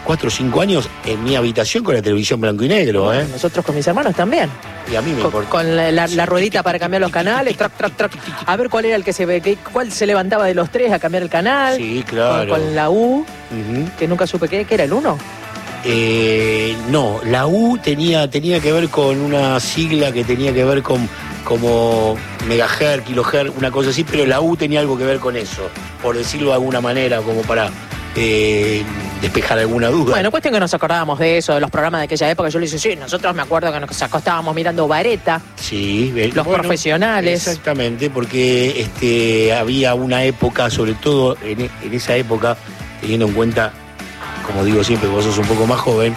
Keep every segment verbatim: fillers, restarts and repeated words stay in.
cuatro o cinco años en mi habitación con la televisión blanco y negro, ¿eh? Nosotros con mis hermanos también. Y a mí me Con, importa. con la, la, la ruedita para cambiar los canales, trac, trac, trac. A ver cuál era el que se ve, que- cuál se levantaba de los tres a cambiar el canal. Sí, claro. Con, con la U, Ujú. que nunca supe qué, ¿qué era el uno? Eh, no, la U tenía, tenía que ver con una sigla que tenía que ver con como megahertz, kilohertz, una cosa así, pero la U tenía algo que ver con eso, por decirlo de alguna manera, como para eh, despejar alguna duda. Bueno, cuestión que nos acordábamos de eso, de los programas de aquella época. Yo le dije, sí, nosotros me acuerdo que nos acostábamos mirando Vareta, Sí, eh, los bueno, profesionales. Exactamente, porque este, había una época, sobre todo en, en esa época, teniendo en cuenta, como digo siempre, vos sos un poco más joven,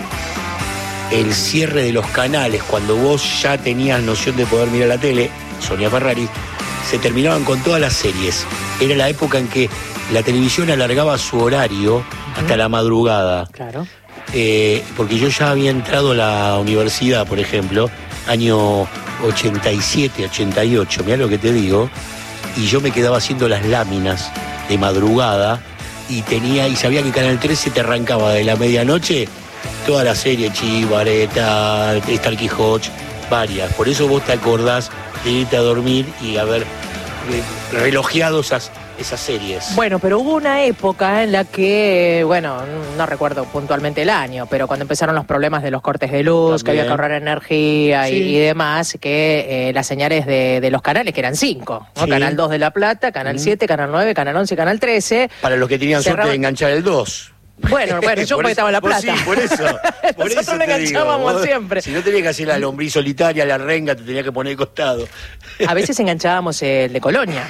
el cierre de los canales, cuando vos ya tenías noción de poder mirar la tele, Sonia Ferrari, se terminaban con todas las series. Era la época en que la televisión alargaba su horario hasta la madrugada. Claro. Eh, porque yo ya había entrado a la universidad, por ejemplo, año ochenta y siete, ochenta y ocho, mirá lo que te digo, y yo me quedaba haciendo las láminas de madrugada y tenía y sabía que Canal trece te arrancaba de la medianoche toda la serie, Chivareta, Starkey Hodge, varias. Por eso vos te acordás de irte a dormir y haber eh, relojeado esas, esas series. Bueno, pero hubo una época en la que, bueno, no recuerdo puntualmente el año, pero cuando empezaron los problemas de los cortes de luz, que También. había que ahorrar energía y, Sí. y demás, que eh, las señales de, de los canales, que eran cinco, ¿no? Sí. Canal dos de La Plata, Canal Ujú. siete, Canal nueve, Canal once, Canal trece. Para los que tenían suerte Cerraban- de enganchar el dos. Bueno, bueno, yo Por porque eso- estaba en La vos Plata. Sí, por eso. Por Nosotros eso le te digo, enganchábamos vos, siempre. Si no tenías que hacer la lombriz solitaria, la renga, te tenías que poner de costado. A veces enganchábamos el de Colonia.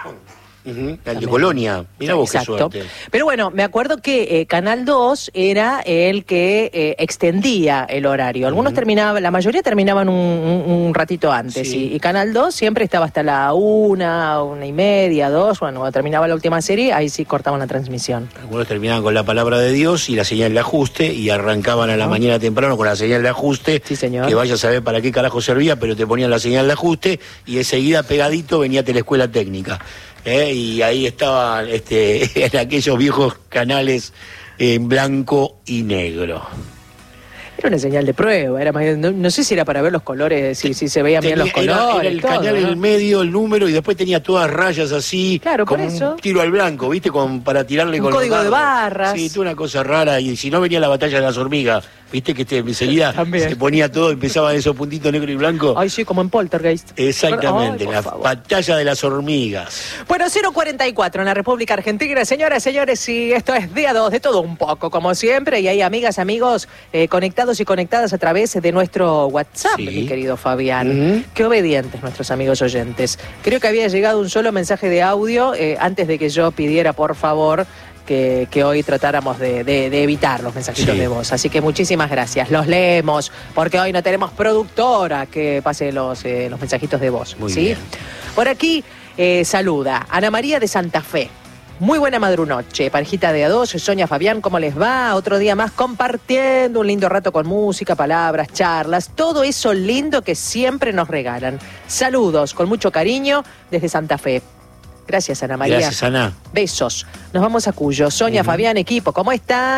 Ujú, el de Colonia. Mirá vos qué Exacto. suerte. Pero bueno, me acuerdo que eh, Canal dos era el que eh, extendía el horario. Algunos terminaban, la mayoría terminaban un, un- un ratito antes. Sí. Y, y Canal dos siempre estaba hasta la una, una y media, dos. Bueno, cuando terminaba la última serie, ahí sí cortaban la transmisión. Algunos terminaban con la palabra de Dios y la señal de ajuste y arrancaban a la mañana temprano con la señal de ajuste. Sí, señor. Que vaya a saber para qué carajo servía, pero te ponían la señal de ajuste y enseguida pegadito venía Telescuela Técnica. ¿eh? Y ahí estaban este, en aquellos viejos canales en blanco y negro. Era una señal de prueba. Era más- no, no sé si era para ver los colores, si, si se veían bien los Tenía- colores. era, era el todo, canal en ¿no? el medio, el número, y después tenía todas rayas así. Claro, por como eso. un tiro al blanco, ¿viste? Con, para tirarle Un con los código de dardos. barras. Sí, toda una cosa rara. Y si no venía la batalla de las hormigas, ¿viste? Que este, enseguida También. se ponía todo, empezaban esos puntitos negro y blanco. Ay, sí, como en Poltergeist. Exactamente, Ay, por la favor. batalla de las hormigas. Bueno, cero cuarenta y cuatro en la República Argentina, señoras, señores, y esto es día dos de todo un poco, como siempre, y hay amigas, amigos eh, conectados y conectadas a través de nuestro WhatsApp, Sí. mi querido Fabián. Ujú. Qué obedientes nuestros amigos oyentes. Creo que había llegado un solo mensaje de audio eh, antes de que yo pidiera, por favor, que, que hoy tratáramos de, de- de evitar los mensajitos Sí. de voz. Así que muchísimas gracias. Los leemos, porque hoy no tenemos productora que pase los, eh, los mensajitos de voz. Muy ¿sí? bien. Por aquí eh, saluda Ana María de Santa Fe. Muy buena madrunoche, parejita de a dos, Sonia, Fabián, ¿cómo les va? Otro día más compartiendo un lindo rato con música, palabras, charlas, todo eso lindo que siempre nos regalan. Saludos con mucho cariño desde Santa Fe. Gracias, Ana María. Gracias, Ana. Besos. Nos vamos a Cuyo. Sonia, Ujú. Fabián, equipo, ¿cómo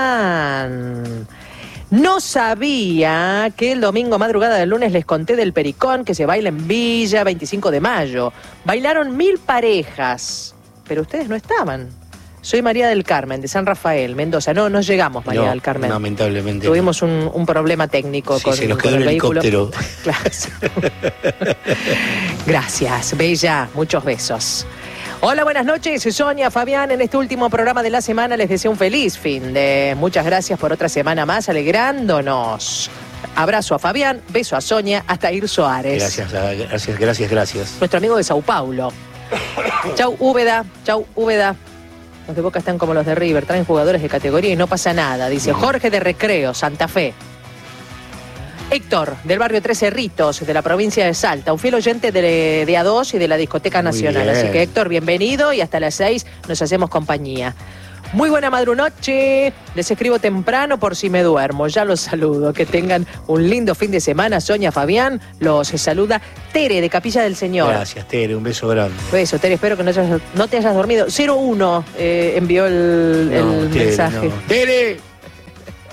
están? No sabía que el domingo madrugada del lunes les conté del Pericón que se baila en Villa, veinticinco de mayo. Bailaron mil parejas, pero ustedes no estaban. Soy María del Carmen, de San Rafael, Mendoza. No, no llegamos, María No, del Carmen. lamentablemente. Tuvimos un, un problema técnico Sí, con, se nos con quedó el el vehículo. helicóptero. Claro. Gracias, Bella. Muchos besos. Hola, buenas noches. Sonia, Fabián, en este último programa de la semana les deseo un feliz fin de. Muchas gracias por otra semana más, alegrándonos. Abrazo a Fabián, beso a Sonia, hasta Ir Soares. Gracias, ah, gracias, gracias, gracias. Nuestro amigo de Sao Paulo. Chau, Úbeda. Chau, Úbeda. Los de Boca están como los de River, traen jugadores de categoría y no pasa nada, dice Jorge de Recreo, Santa Fe. Héctor, del barrio Tres Cerritos, de la provincia de Salta, un fiel oyente de, de A dos y de la Discoteca Muy Nacional. bien. Así que Héctor, bienvenido y hasta las seis nos hacemos compañía. Muy buena madrunoche, les escribo temprano por si me duermo, ya los saludo, que tengan un lindo fin de semana. Sonia, Fabián, los saluda Tere de Capilla del Señor. Gracias, Tere, un beso grande. Beso, Tere, espero que no te hayas, no te hayas dormido. cero uno eh, envió el, el No, Tere, mensaje. no. ¡Tere!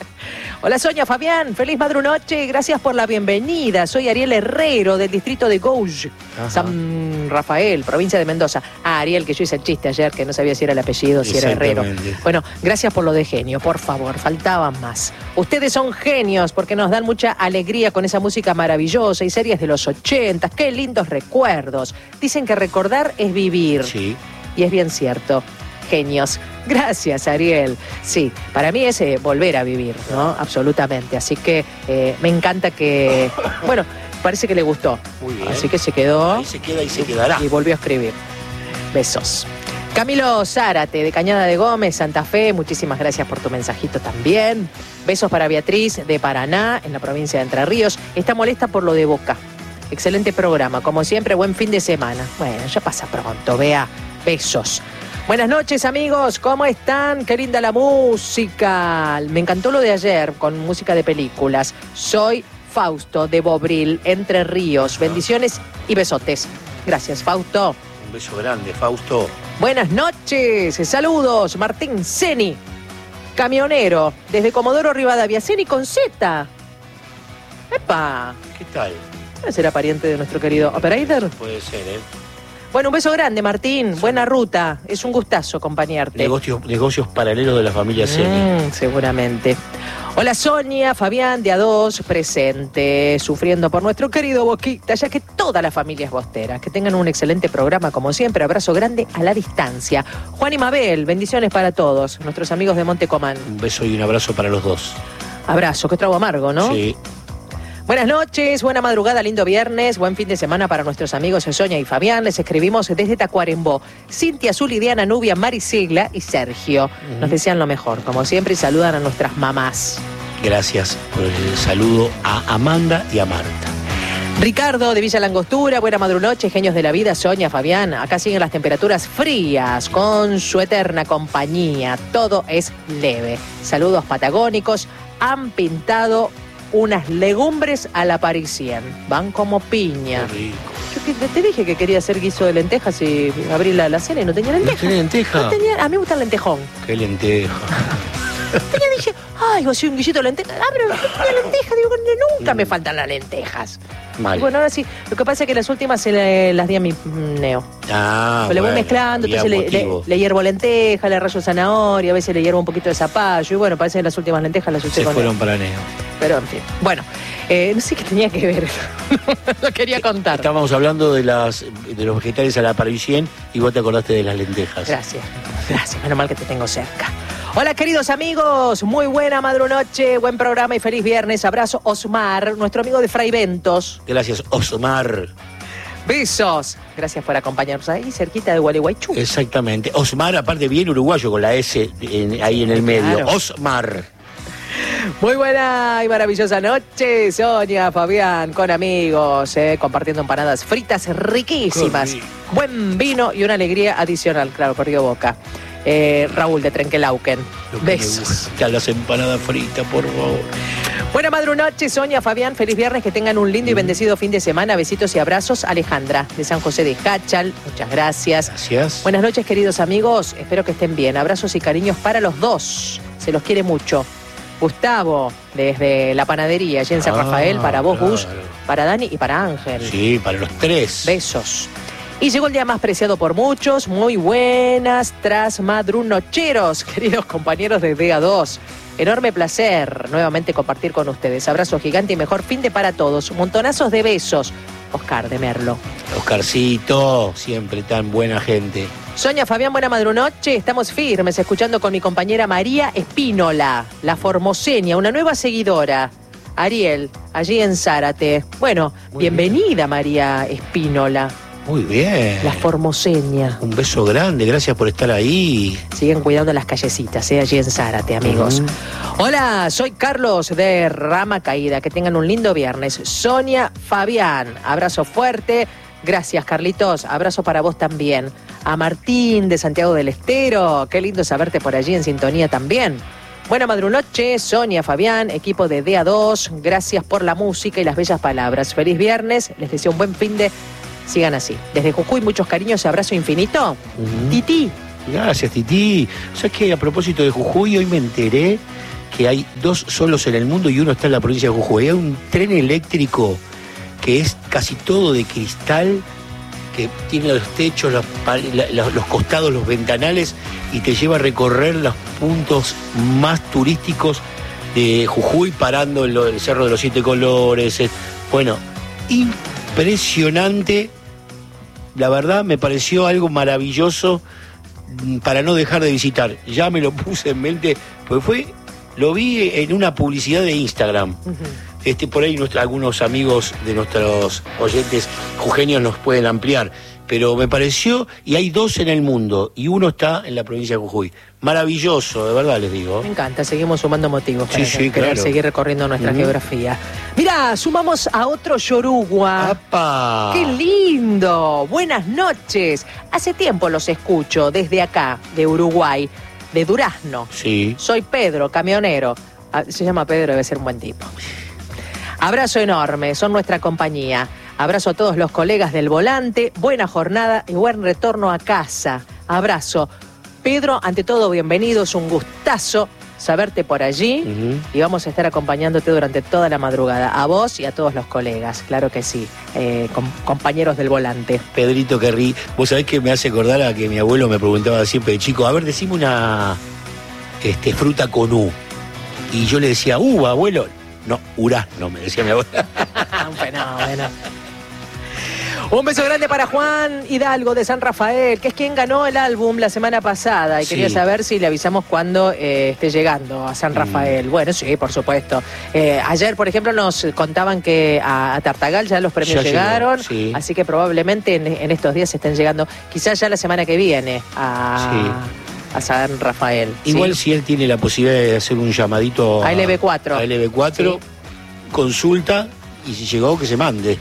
Hola Sonia, Fabián, feliz madrunoche, gracias por la bienvenida. Soy Ariel Herrero del distrito de Gouge, San Rafael, provincia de Mendoza. Ah, Ariel, que yo hice el chiste ayer, que no sabía si era el apellido, si era Herrero. Bueno, gracias por lo de genio, por favor, faltaban más. Ustedes son genios porque nos dan mucha alegría con esa música maravillosa y series de los ochentas. Qué lindos recuerdos. Dicen que recordar es vivir. Sí. Y es bien cierto. Genios. Gracias, Ariel. Sí, para mí es eh, volver a vivir, ¿no? Absolutamente. Así que eh, me encanta que... Bueno, parece que le gustó. Muy bien. Así que se quedó. Ahí se queda y se quedará. Y volvió a escribir. Besos. Camilo Zárate, de Cañada de Gómez, Santa Fe, muchísimas gracias por tu mensajito también. Besos para Beatriz, de Paraná, en la provincia de Entre Ríos. Está molesta por lo de Boca. Excelente programa, como siempre, buen fin de semana. Bueno, ya pasa pronto, Bea. Besos. Buenas noches, amigos, ¿cómo están? Qué linda la música. Me encantó lo de ayer con música de películas. Soy Fausto de Bobril, Entre Ríos. Bendiciones y besotes. Gracias, Fausto. Un beso grande, Fausto. Buenas noches, saludos, Martín Ceni, camionero, desde Comodoro Rivadavia. Ceni con Z. ¡Epa! ¿Qué tal? ¿Será pariente de nuestro querido operator? Puede ser, ¿eh? Bueno, un beso grande, Martín. Buena ruta. Es un gustazo acompañarte. Negocios, negocios paralelos de la familia Ceni. Mm, seguramente. Hola Sonia, Fabián de A dos, presente, sufriendo por nuestro querido Boquita, ya que toda la familia es bostera. Que tengan un excelente programa, como siempre. Abrazo grande a la distancia. Juan y Mabel, bendiciones para todos, nuestros amigos de Montecomán. Un beso y un abrazo para los dos. Abrazo, qué trago amargo, ¿no? Sí. Buenas noches, buena madrugada, lindo viernes, buen fin de semana para nuestros amigos Sonia y Fabián. Les escribimos desde Tacuarembó. Cintia, Zuli, Diana, Nubia, Marisegla y Sergio. Uh-huh. Nos desean lo mejor, como siempre, y saludan a nuestras mamás. Gracias por el saludo a Amanda y a Marta. Ricardo de Villa Langostura, buena madrunoche, genios de la vida, Sonia, Fabián. Acá siguen las temperaturas frías con su eterna compañía. Todo es leve. Saludos patagónicos. Han pintado unas legumbres a la parisien. Van como piña. Qué rico. Yo te dije que quería hacer guiso de lentejas y abrí la, la cena y no tenía lenteja. ¿No tenía lenteja? No tenía, a mí me gusta el lentejón. Qué lenteja. Tenía, dije, ay, voy a hacer un guisito de lentejas. Ah, pero no tenía lentejas. Digo, nunca me faltan las lentejas. Mal. Y bueno, ahora sí. Lo que pasa es que las últimas se le, las di a mi neo. Ah, le bueno, voy mezclando, entonces le, le, le hiervo lenteja, le rayo zanahoria, a veces le hiervo un poquito de zapallo. Y bueno, parece que las últimas lentejas las usé se con fueron él. para Neo. Pero en fin. Bueno, eh, no sé qué tenía que ver. Lo quería contar. Estábamos hablando de las de los vegetales a la parisien y vos te acordaste de las lentejas. Gracias, gracias. Menos mal que te tengo cerca. Hola, queridos amigos. Muy buena madrunoche, buen programa y feliz viernes. Abrazo, Osmar, nuestro amigo de Fray Ventos. Gracias, Osmar. Besos. Gracias por acompañarnos ahí, cerquita de Gualeguaychú. Exactamente. Osmar, aparte bien uruguayo, con la S en, ahí en el medio. Claro. Osmar. Muy buena y maravillosa noche, Sonia, Fabián, con amigos, eh, compartiendo empanadas fritas riquísimas. Buen vino y una alegría adicional, claro, perdió Boca. Eh, Raúl de Trenquelauquen. Besos. Me las empanadas fritas, por favor. Buena madrunoche, Sonia, Fabián, feliz viernes, que tengan un lindo y bendecido fin de semana. Besitos y abrazos. Alejandra, de San José de Jáchal, muchas gracias. Gracias. Buenas noches, queridos amigos, espero que estén bien. Abrazos y cariños para los dos, se los quiere mucho. Gustavo, desde la panadería, allí en San ah, Rafael, para vos, claro. Gus, para Dani y para Ángel. Sí, para los tres. Besos. Y llegó el día más preciado por muchos. Muy buenas tras madrunocheros, queridos compañeros de D A dos. Enorme placer nuevamente compartir con ustedes. Abrazo gigante y mejor fin de para todos. Montonazos de besos. Oscar de Merlo. Oscarcito, siempre tan buena gente. Sonia, Fabián, buena madrunoche. Estamos firmes escuchando con mi compañera María Espínola, la formoseña, una nueva seguidora. Ariel, allí en Zárate. Bueno, muy bienvenida bien. María Espínola. Muy bien. La formoseña. Un beso grande, gracias por estar ahí. Siguen cuidando las callecitas, ¿eh? Allí en Zárate, amigos. Uh-huh. Hola, soy Carlos de Rama Caída. Que tengan un lindo viernes. Sonia, Fabián, abrazo fuerte. Gracias, Carlitos. Abrazo para vos también. A Martín de Santiago del Estero. Qué lindo saberte por allí en sintonía también. Buena madrunoche, Sonia, Fabián, equipo de D A dos. Gracias por la música y las bellas palabras. Feliz viernes. Les deseo un buen fin de... Sigan así. Desde Jujuy, muchos cariños y abrazo infinito. Uh-huh. Titi. Gracias, Titi. ¿Sabes qué? A propósito de Jujuy, hoy me enteré que hay dos solos en el mundo y uno está en la provincia de Jujuy. Hay un tren eléctrico que es casi todo de cristal, que tiene los techos, los, los, los costados, los ventanales, y te lleva a recorrer los puntos más turísticos de Jujuy, parando en lo, el Cerro de los Siete Colores. Eh, bueno, impresionante. La verdad me pareció algo maravilloso para no dejar de visitar. Ya me lo puse en mente, pues fue, lo vi en una publicidad de Instagram. Uh-huh. Este, por ahí nuestro, algunos amigos de nuestros oyentes jujeños nos pueden ampliar, pero me pareció, y hay dos en el mundo, y uno está en la provincia de Jujuy. Maravilloso, de verdad les digo. Me encanta, seguimos sumando motivos para sí, sí, querer claro. seguir recorriendo nuestra uh-huh. geografía. Mirá, sumamos a otro Yorugua. ¡Apa! ¡Qué lindo! Buenas noches. Hace tiempo los escucho desde acá, de Uruguay, de Durazno. Sí. Soy Pedro, camionero. Se llama Pedro, debe ser un buen tipo. Abrazo enorme, son nuestra compañía. Abrazo a todos los colegas del volante, buena jornada y buen retorno a casa. Abrazo. Pedro, ante todo, bienvenido, es un gustazo saberte por allí uh-huh. y vamos a estar acompañándote durante toda la madrugada, a vos y a todos los colegas, claro que sí, eh, com- compañeros del volante. Pedrito Querrí, vos sabés que me hace acordar a que mi abuelo me preguntaba siempre de chico, a ver, decime una este, fruta con U. Y yo le decía, uva, abuelo. No, Urazno, me decía mi abuela. Un fenómeno. Un beso grande para Juan Hidalgo de San Rafael, que es quien ganó el álbum la semana pasada. Y sí. Quería saber si le avisamos cuando eh, esté llegando a San Rafael. Mm. Bueno, sí, por supuesto. Eh, ayer, por ejemplo, nos contaban que a, a Tartagal ya los premios ya llegaron. Llegó, sí. Así que probablemente en, en estos días estén llegando, quizás ya la semana que viene, a... Sí. a San Rafael. Igual ¿sí? Si él tiene la posibilidad de hacer un llamadito a, a L B cuatro. A L B cuatro, sí. Consulta, y si llegó que se mande.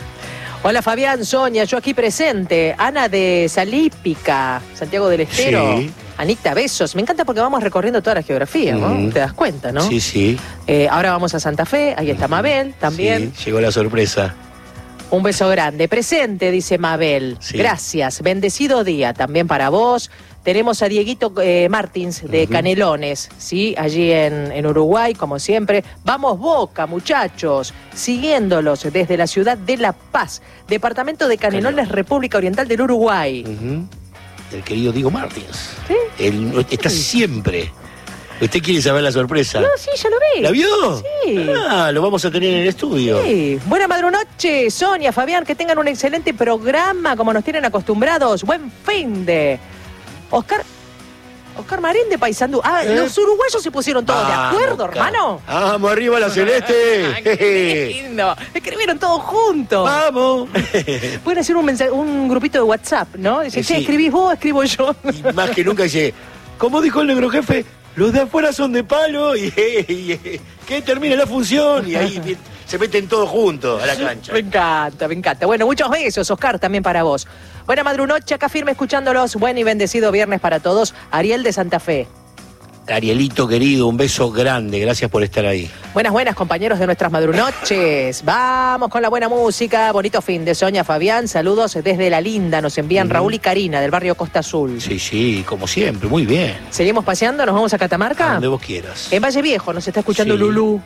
Hola Fabián, Sonia, yo aquí presente. Ana de Salípica, Santiago del Estero. Sí. Anita, besos. Me encanta porque vamos recorriendo toda la geografía, ¿no? Mm. Te das cuenta, ¿no? Sí, sí. Eh, ahora vamos a Santa Fe, ahí está Mabel también. Sí, llegó la sorpresa. Un beso grande. Presente, dice Mabel. Sí. Gracias. Bendecido día también para vos. Tenemos a Dieguito eh, Martins de uh-huh. Canelones, ¿sí? Allí en, en Uruguay, como siempre. Vamos Boca, muchachos, siguiéndolos desde la ciudad de La Paz, departamento de Canelones, Canelones. República Oriental del Uruguay. Uh-huh. El querido Diego Martins. ¿Sí? Él está sí. siempre. ¿Usted quiere saber la sorpresa? No, sí, ya lo vi. ¿La vio? Sí. Ah, lo vamos a tener en el estudio. Sí. Buena madrunoche, Sonia, Fabián, que tengan un excelente programa, como nos tienen acostumbrados. Buen fin de... Oscar... Oscar Marín de Paysandú. Ah, ¿Eh? Los uruguayos se pusieron todos ah, de acuerdo, Oscar. Hermano. ¡Vamos, arriba la celeste! ¡Qué lindo! Escribieron todos juntos. ¡Vamos! Pueden hacer un, mensaje, un grupito de WhatsApp, ¿no? Dice, sí. che, escribís vos, escribo yo. Y más que nunca dice, como dijo el negro jefe, los de afuera son de palo y, y, y que termine la función y ahí se meten todos juntos a la cancha. Me encanta, me encanta. Bueno, muchos besos, Oscar, también para vos. Buena madrunoche, acá firme escuchándolos. Buen y bendecido viernes para todos. Ariel de Santa Fe. Arielito querido, un beso grande, gracias por estar ahí. Buenas, buenas compañeros de nuestras madrunoches. Vamos con la buena música, bonito fin de Sonia, Fabián, saludos desde La Linda, nos envían uh-huh. Raúl y Karina del barrio Costa Azul. Sí, sí, como siempre, muy bien. ¿Seguimos paseando? ¿Nos vamos a Catamarca? A donde vos quieras. En Valle Viejo nos está escuchando sí. Lulú.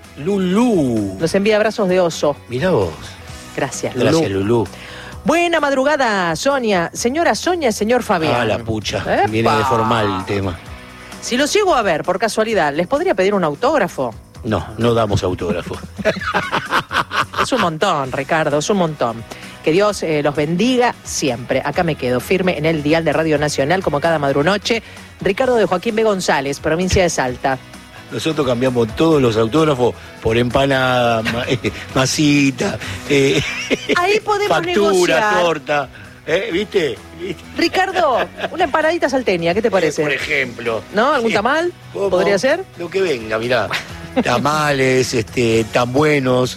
Lulú. Nos envía abrazos de oso. Mirá vos. Gracias, Lulú. Gracias, Lulú. Buena madrugada, Sonia. Señora Sonia, señor Fabián. Ah, la pucha, ¡epa! Viene de formal el tema. Si los llego a ver, por casualidad, ¿les podría pedir un autógrafo? No, no damos autógrafo. Es un montón, Ricardo, es un montón. Que Dios eh, los bendiga siempre. Acá me quedo firme en el dial de Radio Nacional, como cada madrunoche. Ricardo de Joaquín B. González, provincia de Salta. Nosotros cambiamos todos los autógrafos por empanada, ma, eh, masita, eh, ahí podemos factura, negociar. Torta. ¿Eh? ¿Viste? ¿Viste? Ricardo, una empanadita salteña, ¿qué te parece? Eh, por ejemplo. ¿No? ¿Algún tamal? ¿Cómo? ¿Podría ser? Lo que venga, mirá. Tamales, este, tan buenos.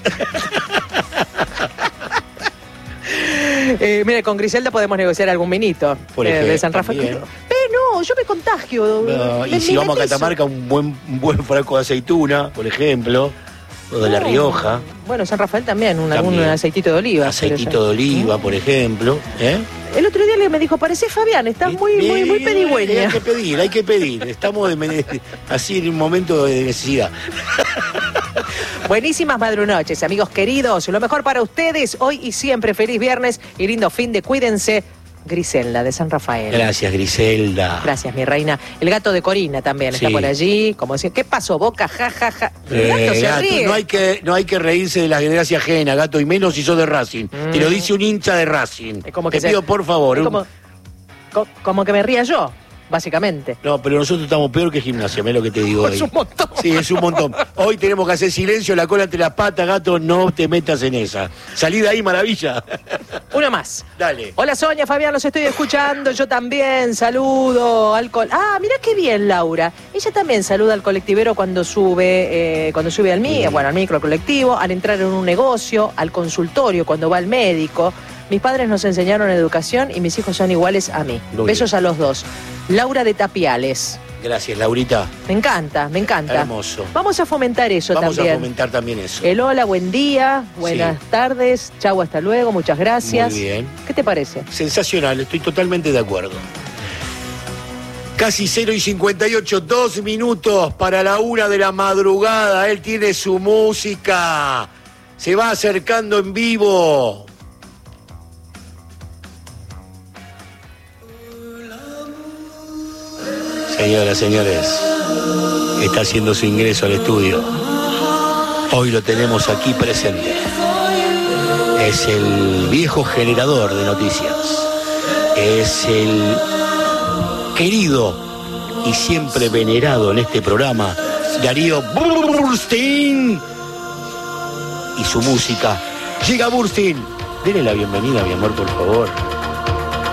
eh, mire, con Griselda podemos negociar algún vinito por eh, ejemplo, de San Rafael. Pero no, yo me contagio. No, y si vamos a Catamarca, un buen, un buen frasco de aceituna, por ejemplo. o de La No. Rioja. Bueno, San Rafael también, un, También. algún aceitito de oliva. Aceitito pero de oliva, por ejemplo. ¿eh? ya- El otro día le me dijo, parecés Fabián, estás muy, muy, muy Bien, pedigüeña. Hay que pedir, hay que pedir. Estamos de- así en un momento de necesidad. Buenísimas madrunoches, amigos queridos. Lo mejor para ustedes hoy y siempre. Feliz viernes y lindo fin de cuídense. Griselda de San Rafael. Gracias, Griselda. Gracias, mi reina. El gato de Corina también está Sí. por allí. Como decía, ¿qué pasó, Boca? Ja, ja, ja. El Eh, gato se gato, ríe. no hay que no hay que reírse de la desgracia ajena, gato, y menos si sos de Racing. Mm. Te lo dice un hincha de Racing. Es como que Te se- pido por favor. Es un- como, co- como que me ría yo, básicamente. No, pero nosotros estamos peor que gimnasia, mirá lo que te digo Es ahí. un montón. Sí, es un montón. Hoy tenemos que hacer silencio, la cola entre las patas, gato, no te metas en esa. Salí de ahí, maravilla. Uno más. Dale. Hola Sonia, Fabián, los estoy escuchando, yo también, saludo al col... Ah, mira qué bien, Laura. Ella también saluda al colectivero cuando sube, eh, cuando sube al micro, Mm. bueno, al micro colectivo, al entrar en un negocio, al consultorio, cuando va al médico. Mis padres nos enseñaron educación y mis hijos son iguales a mí. Muy Besos bien. a los dos. Laura de Tapiales. Gracias, Laurita. Me encanta, me encanta. Hermoso. Vamos a fomentar eso Vamos también. a fomentar también eso. El hola, buen día, buenas Sí. tardes, chau, hasta luego, muchas gracias. Muy bien. ¿Qué te parece? Sensacional, estoy totalmente de acuerdo. Casi cero y cincuenta y ocho, dos minutos para la una de la madrugada. Él tiene su música. Se va acercando en vivo. Señoras, señores, está haciendo su ingreso al estudio. Hoy lo tenemos aquí presente. Es el viejo generador de noticias. Es el querido y siempre venerado en este programa, Darío Burstein. Y su música. Llega Burstein. Denle la bienvenida, mi amor, por favor.